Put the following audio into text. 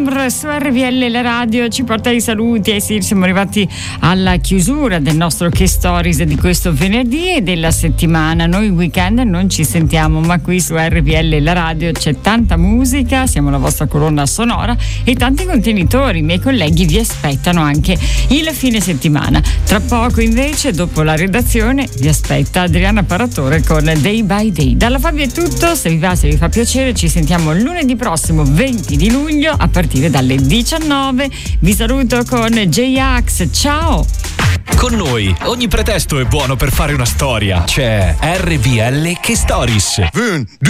Summer su RVL, la radio ci porta i saluti. E sì, siamo arrivati alla chiusura del nostro Che Stories di questo venerdì e della settimana. Noi weekend non ci sentiamo, ma qui su RVL, la radio, c'è tanta musica, siamo la vostra colonna sonora e tanti contenitori. I miei colleghi vi aspettano anche il fine settimana. Tra poco invece, dopo la redazione, vi aspetta Adriana Paratore con Day by Day. Dalla Fabio è tutto, se vi va, se vi fa piacere, ci sentiamo lunedì prossimo 20 di luglio a partire dalle 19. Vi saluto con J-Ax, ciao! Con noi ogni pretesto è buono per fare una storia. C'è RVL Che Stories.